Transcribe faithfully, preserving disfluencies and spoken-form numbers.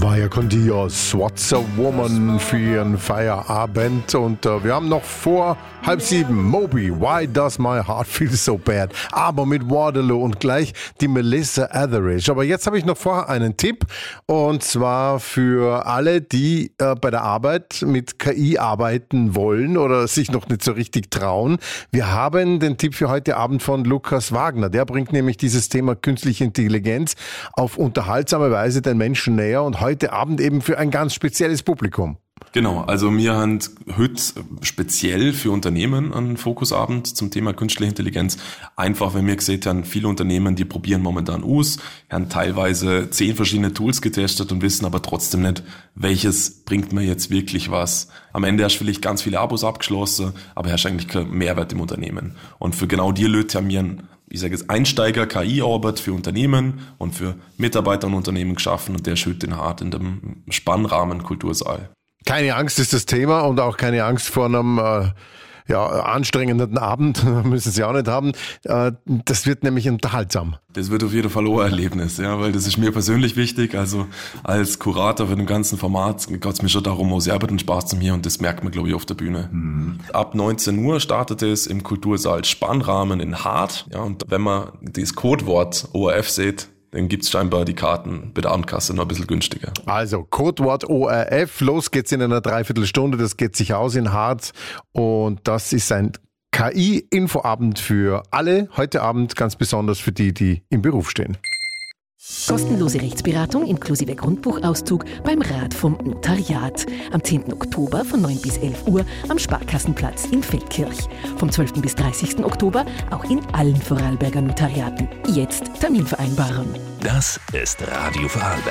Vaya con Dios, What's a Woman für ihren Feierabend. Und äh, wir haben noch vor halb sieben Moby, Why Does My Heart Feel So Bad? Aber mit Waterloo und gleich die Melissa Etheridge. Aber jetzt habe ich noch vorher einen Tipp, und zwar für alle, die äh, bei der Arbeit mit K I arbeiten wollen oder sich noch nicht so richtig trauen. Wir haben den Tipp für heute Abend von Lukas Wagner. Der bringt nämlich dieses Thema künstliche Intelligenz auf unterhaltsame Weise den Menschen näher, und heute Abend eben für ein ganz spezielles Publikum. Genau, also wir haben heute speziell für Unternehmen einen Fokusabend zum Thema künstliche Intelligenz. Einfach, wenn wir gesehen haben, viele Unternehmen, die probieren momentan aus, haben teilweise zehn verschiedene Tools getestet und wissen aber trotzdem nicht, welches bringt mir jetzt wirklich was. Am Ende hast du vielleicht ganz viele Abos abgeschlossen, aber hast eigentlich keinen Mehrwert im Unternehmen. Und für genau die Leute haben wir einen, ich sage jetzt, Einsteiger-K I-Arbeit für Unternehmen und für Mitarbeiter und Unternehmen geschaffen, und der ist heute in Hart in dem Spannrahmen Kultursaal. Keine Angst ist das Thema, und auch keine Angst vor einem äh, ja, anstrengenden Abend, müssen Sie auch nicht haben. Äh, das wird nämlich unterhaltsam. Das wird auf jeden Fall auch ein Erlebnis, ja, weil das ist mir persönlich wichtig. Also als Kurator für den ganzen Format geht es mir schon darum, auch selber den Spaß zu mir, und das merkt man, glaube ich, auf der Bühne. Mhm. Ab neunzehn Uhr startet es im Kultursaal Spannrahmen in Hart. Ja, und wenn man das Codewort O R F sieht, dann gibt's scheinbar die Karten bei der Abendkasse noch ein bisschen günstiger. Also Codewort O R F, los geht's in einer Dreiviertelstunde, das geht sich aus in Hart, und das ist ein K I-Infoabend für alle, heute Abend ganz besonders für die, die im Beruf stehen. Kostenlose Rechtsberatung inklusive Grundbuchauszug beim Rat vom Notariat. Am zehnten Oktober von neun bis elf Uhr am Sparkassenplatz in Feldkirch. Vom zwölften bis dreißigsten Oktober auch in allen Vorarlberger Notariaten. Jetzt Termin vereinbaren. Das ist Radio Vorarlberg.